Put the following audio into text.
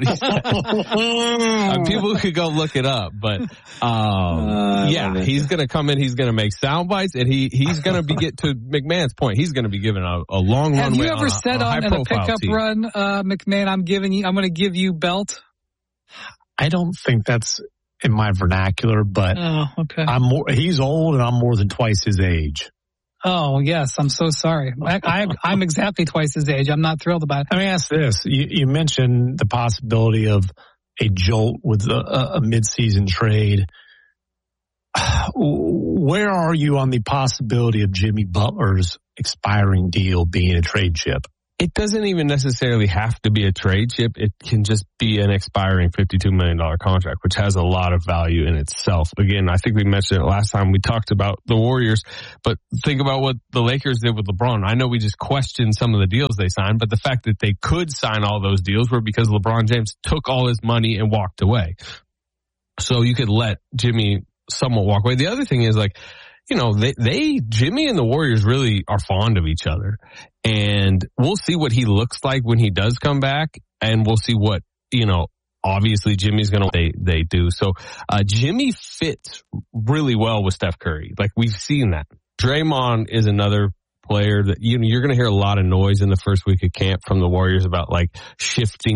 what he said. People could go look it up, but he's going to come in. He's going to make sound bites, and he's going to get to McMahon's point. He's going to be given a long runway. Have you ever said on a pickup team. Run, McMahon, I'm going to give you belt? I don't think that's in my vernacular, but okay. He's old, and I'm more than twice his age. Oh, yes. I'm so sorry. I'm exactly twice his age. I'm not thrilled about it. Let me ask this. You mentioned the possibility of a jolt with a mid-season trade. Where are you on the possibility of Jimmy Butler's expiring deal being a trade chip? It doesn't even necessarily have to be a trade chip. It can just be an expiring $52 million contract, which has a lot of value in itself. Again, I think we mentioned it last time we talked about the Warriors, but think about what the Lakers did with LeBron. I know we just questioned some of the deals they signed, but the fact that they could sign all those deals were because LeBron James took all his money and walked away. So you could let Jimmy somewhat walk away. The other thing is, like, you know, Jimmy and the Warriors really are fond of each other, and we'll see what he looks like when he does come back, and we'll see what, you know, obviously Jimmy's going to, they do. So, Jimmy fits really well with Steph Curry. Like, we've seen that. Draymond is another player that, you know, you're going to hear a lot of noise in the first week of camp from the Warriors about, like, shifting